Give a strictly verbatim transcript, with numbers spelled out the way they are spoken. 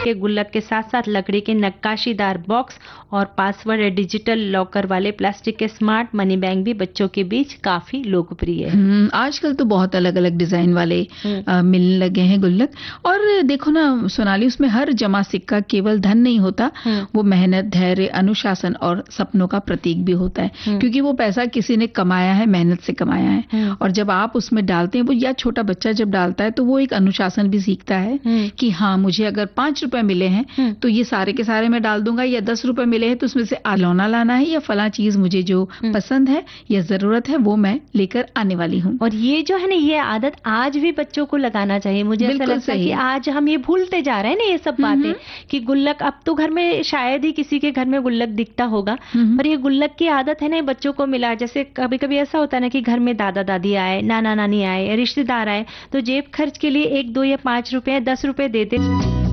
के गुल्लक के साथ साथ लकड़ी के नक्काशीदार बॉक्स और पासवर्ड डिजिटल लॉकर वाले प्लास्टिक के स्मार्ट मनी बैंक भी बच्चों के बीच काफी लोकप्रिय है। आजकल तो बहुत अलग अलग डिजाइन वाले आ, मिलने लगे हैं गुल्लक। और देखो ना सोनाली, उसमें हर जमा सिक्का केवल धन नहीं होता, वो मेहनत, धैर्य, अनुशासन और सपनों का प्रतीक भी होता है, क्योंकि वो पैसा किसी ने कमाया है, मेहनत से कमाया है। और जब आप उसमें डालते हैं, वो या छोटा बच्चा जब डालता है तो वो एक अनुशासन भी सीखता है कि हाँ, मुझे अगर पांच रुपए मिले हैं तो ये सारे के सारे मैं डाल दूंगा, या दस रुपए मिले हैं तो उसमें से खिलौना लाना है, या फला चीज मुझे जो पसंद है या जरूरत है वो मैं लेकर आने वाली हूँ। और ये जो है ना, ये आदत आज भी बच्चों को लगाना चाहिए। मुझे ऐसा लगता है कि आज हम ये भूलते जा रहे हैं ना ये सब बातें, कि गुल्लक, अब तो घर में शायद ही किसी के घर में गुल्लक दिखता होगा, पर ये गुल्लक की आदत है ना बच्चों को मिला। जैसे कभी कभी ऐसा होता है ना कि घर में दादा दादी आए, नाना नानी आए, रिश्तेदार आए, तो जेब खर्च के लिए एक दो या पांच रुपए दस रुपए देते